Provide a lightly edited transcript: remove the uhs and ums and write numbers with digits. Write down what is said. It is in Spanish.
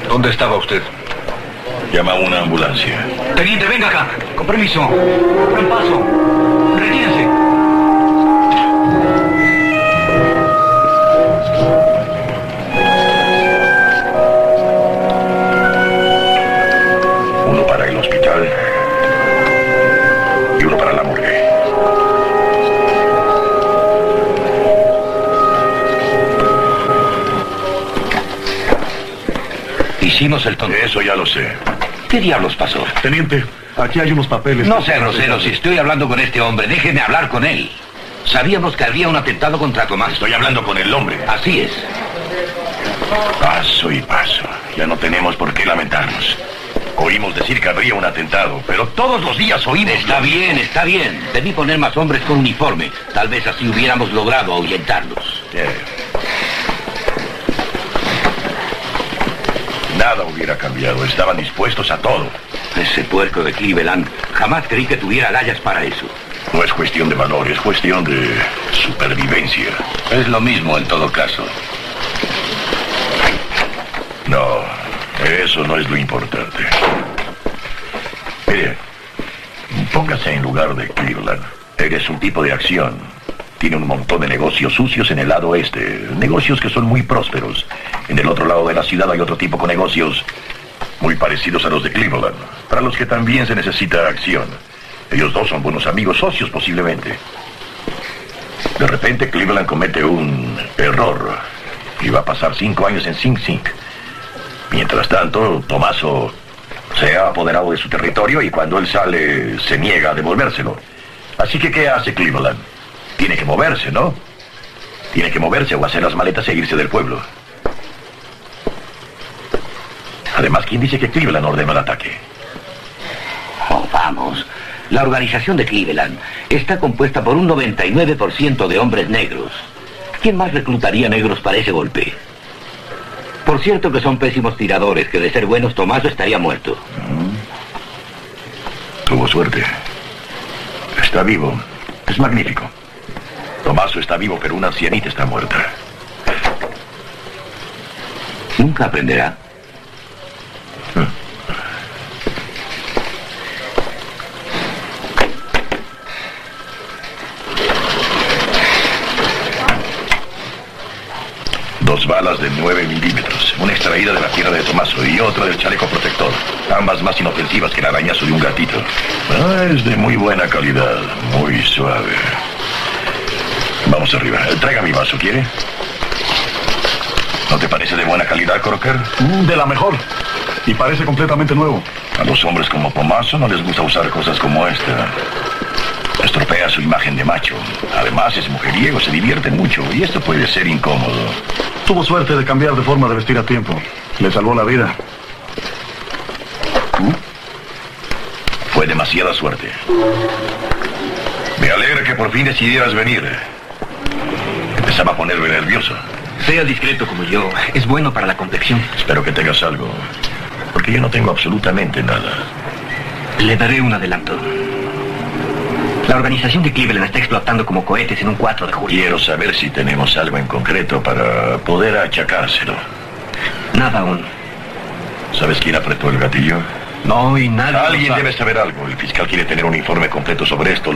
¿Dónde estaba usted? Llama a una ambulancia. Teniente, venga acá. Con permiso. Buen paso. Retírese. Uno para el hospital y uno para la morgue. Hicimos el tonto. Eso ya lo sé. ¿Qué diablos pasó? Teniente, aquí hay unos papeles. No sea grosero, si estoy hablando con este hombre, déjeme hablar con él. Sabíamos que había un atentado contra Tomás. Estoy hablando con el hombre. Así es. Paso y paso. Ya no tenemos por qué lamentarnos. Oímos decir que habría un atentado, pero todos los días oímos... Está bien, está bien. Debí poner más hombres con uniforme. Tal vez así hubiéramos logrado ahuyentarlos. Nada hubiera cambiado. Estaban dispuestos a todo. Ese puerco de Cleveland. Jamás creí que tuviera agallas para eso. No es cuestión de valor, es cuestión de supervivencia. Es lo mismo en todo caso. No, eso no es lo importante. Mire, póngase en lugar de Cleveland. Eres un tipo de acción. Tiene un montón de negocios sucios en el lado oeste. Negocios que son muy prósperos. En el otro lado de la ciudad hay otro tipo con negocios muy parecidos a los de Cleveland, para los que también se necesita acción. Ellos dos son buenos amigos, socios posiblemente. De repente Cleveland comete un error y va a pasar 5 años en Sing Sing. Mientras tanto, Tomaso se ha apoderado de su territorio y cuando él sale se niega a devolvérselo. Así que, ¿qué hace Cleveland? Tiene que moverse, ¿no? Tiene que moverse o hacer las maletas e irse del pueblo. Además, ¿quién dice que Cleveland ordenó el ataque? Oh, vamos. La organización de Cleveland está compuesta por un 99% de hombres negros. ¿Quién más reclutaría negros para ese golpe? Por cierto que son pésimos tiradores, que de ser buenos Tomaso estaría muerto. Tuvo suerte. Está vivo. Es magnífico. Tomaso está vivo, pero una ancianita está muerta. Nunca aprenderá. Dos balas de 9 milímetros, una extraída de la pierna de Tomaso y otra del chaleco protector, ambas más inofensivas que el arañazo de un gatito. Es de muy buena calidad, muy suave. Vamos arriba, traiga mi vaso, ¿quiere? ¿No te parece de buena calidad, Crocker? De la mejor, y parece completamente nuevo. A los hombres como Tomaso no les gusta usar cosas como esta. Estropea su imagen de macho. Además es mujeriego, se divierte mucho y esto puede ser incómodo. Tuvo suerte de cambiar de forma de vestir a tiempo. Le salvó la vida. Fue demasiada suerte. Me alegra que por fin decidieras venir. Empezaba a ponerme nervioso. Sea discreto como yo. Es bueno para la complexión. Espero que tengas algo, porque yo no tengo absolutamente nada. Le daré un adelanto. La organización de Cleveland está explotando como cohetes en un 4 de julio. Quiero saber si tenemos algo en concreto para poder achacárselo. Nada aún. ¿Sabes quién apretó el gatillo? No, y nadie. Alguien debe saber algo. El fiscal quiere tener un informe completo sobre esto.